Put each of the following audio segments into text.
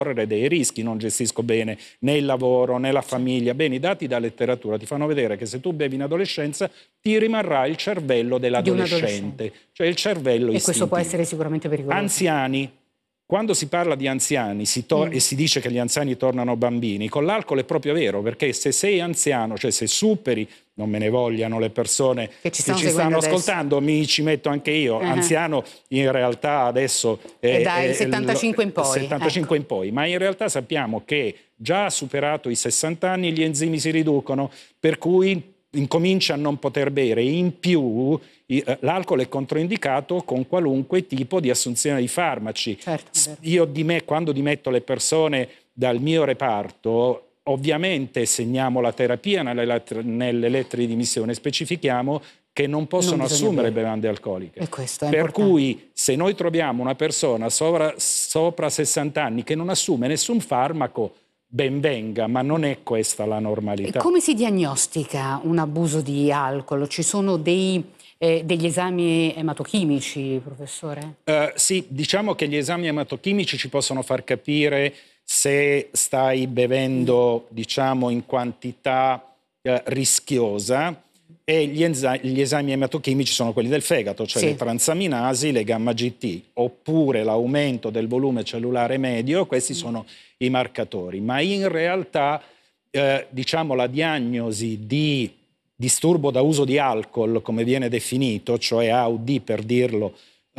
correre dei rischi, non gestisco bene né il lavoro né la famiglia. Bene, i dati da letteratura ti fanno vedere che se tu bevi in adolescenza ti rimarrà il cervello dell'adolescente, cioè il cervello istintivo. E questo può essere sicuramente pericoloso. Anziani. Quando si parla di anziani e si dice che gli anziani tornano bambini, con l'alcol è proprio vero, perché se sei anziano, cioè se superi, non me ne vogliano le persone che ci stanno ascoltando, ci metto anche io, anziano in realtà adesso è dai 75 in poi. 75 in poi, ma in realtà sappiamo che già superato i 60 anni gli enzimi si riducono, per cui incomincia a non poter bere. In più l'alcol è controindicato con qualunque tipo di assunzione di farmaci. Certo, io quando dimetto le persone dal mio reparto, ovviamente segniamo la terapia nelle lettere di dimissione, specifichiamo che non possono assumere bevande alcoliche. E questo è per importante. cui se noi troviamo una persona sopra 60 anni che non assume nessun farmaco, ben venga, ma non è questa la normalità. E come si diagnostica un abuso di alcol? Ci sono degli esami ematochimici, professore? Sì, diciamo che gli esami ematochimici ci possono far capire se stai bevendo, diciamo, in quantità rischiosa, e gli esami ematochimici sono quelli del fegato, cioè le transaminasi, le gamma GT, oppure l'aumento del volume cellulare medio. Questi sono i marcatori, ma in realtà diciamo la diagnosi di disturbo da uso di alcol, come viene definito, cioè AUD per dirlo,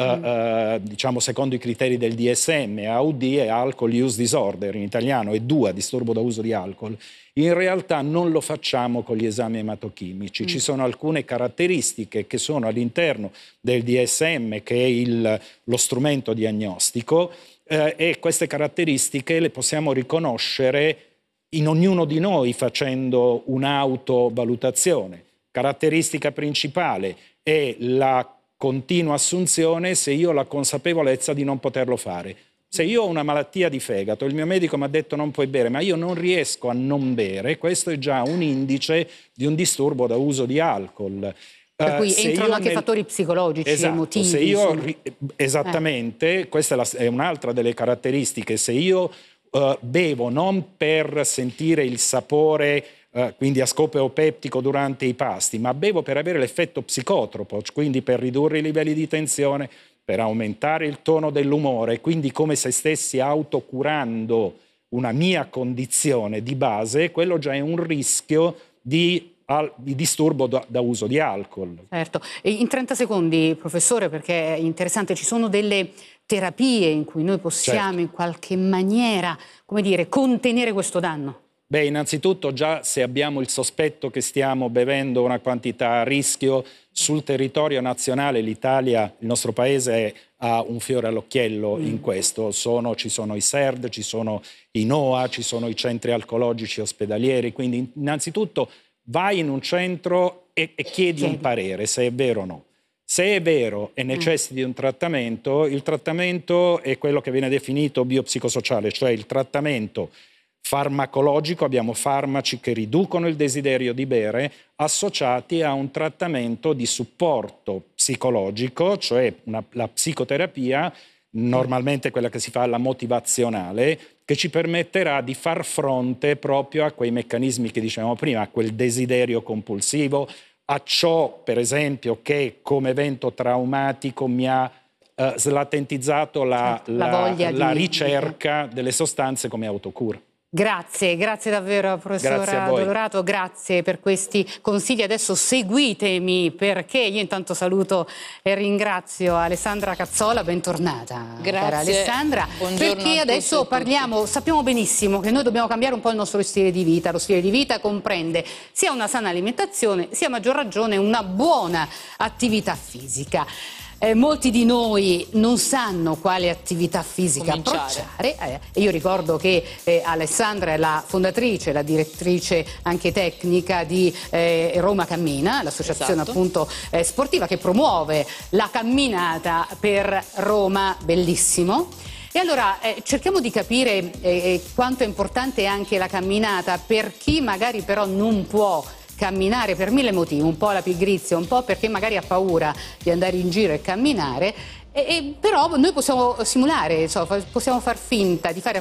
diciamo secondo i criteri del DSM, AUD è Alcohol Use Disorder, in italiano è DUA, disturbo da uso di alcol. In realtà non lo facciamo con gli esami ematochimici. Ci sono alcune caratteristiche che sono all'interno del DSM, che è lo strumento diagnostico, e queste caratteristiche le possiamo riconoscere in ognuno di noi facendo un'autovalutazione. Caratteristica principale è la continua assunzione se io ho la consapevolezza di non poterlo fare. Se io ho una malattia di fegato, il mio medico mi ha detto non puoi bere, ma io non riesco a non bere, questo è già un indice di un disturbo da uso di alcol. Per cui entrano anche fattori psicologici, emotivi. Esattamente, questa è un'altra delle caratteristiche. Se io bevo non per sentire il sapore, quindi a scopo eupeptico durante i pasti, ma bevo per avere l'effetto psicotropo, quindi per ridurre i livelli di tensione, per aumentare il tono dell'umore, quindi come se stessi autocurando una mia condizione di base, quello già è un rischio di disturbo da uso di alcol. Certo. E in 30 secondi, professore, perché è interessante, ci sono delle terapie in cui noi possiamo in qualche maniera, come dire, contenere questo danno? Beh, innanzitutto già se abbiamo il sospetto che stiamo bevendo una quantità a rischio sul territorio nazionale, l'Italia, il nostro paese ha un fiore all'occhiello in questo. Ci sono i SERD, ci sono i NOA, ci sono i centri alcologici ospedalieri, quindi innanzitutto vai in un centro e chiedi un parere se è vero o no. Se è vero e necessiti di un trattamento, il trattamento è quello che viene definito biopsicosociale, cioè il trattamento farmacologico. Abbiamo farmaci che riducono il desiderio di bere associati a un trattamento di supporto psicologico, cioè la psicoterapia, normalmente quella che si fa alla motivazionale, che ci permetterà di far fronte proprio a quei meccanismi che dicevamo prima, a quel desiderio compulsivo, a ciò per esempio che come evento traumatico mi ha slatentizzato la ricerca delle sostanze come autocura. Grazie davvero professora Dolorato, grazie per questi consigli. Adesso seguitemi, perché io intanto saluto e ringrazio Alessandra Cazzola, bentornata. Grazie. Cara Alessandra, buongiorno perché adesso sappiamo benissimo che noi dobbiamo cambiare un po' il nostro stile di vita. Lo stile di vita comprende sia una sana alimentazione, sia a maggior ragione una buona attività fisica. Molti di noi non sanno quale attività fisica approcciare. Io ricordo che Alessandra è la fondatrice, la direttrice anche tecnica di Roma Cammina, l'associazione appunto sportiva che promuove la camminata per Roma, bellissimo. E allora cerchiamo di capire quanto è importante anche la camminata per chi magari però non può camminare per mille motivi, un po' la pigrizia, un po' perché magari ha paura di andare in giro e camminare, però noi possiamo simulare, possiamo far finta di fare